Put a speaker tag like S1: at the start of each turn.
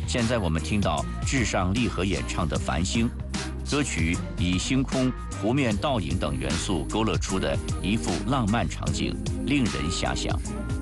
S1: 现在我们听到至上励合演唱的《繁星》，歌曲以星空、湖面倒影等元素勾勒出的一幅浪漫场景，令人遐想。